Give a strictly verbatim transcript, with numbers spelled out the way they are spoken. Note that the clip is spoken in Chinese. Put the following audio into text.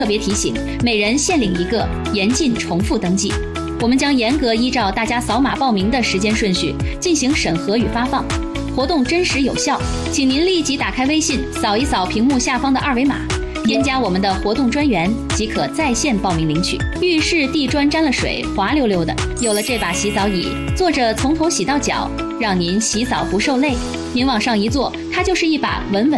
特别提醒，每人限领一个，严禁重复登记。我们将严格依照大家扫码报名的时间顺序进行审核与发放，活动真实有效。请您立即打开微信，扫一扫屏幕下方的二维码，添加我们的活动专员，即可在线报名领取。浴室地砖沾了水，滑溜溜的，有了这把洗澡椅，坐着从头洗到脚，让您洗澡不受累。您往上一坐，它就是一把稳稳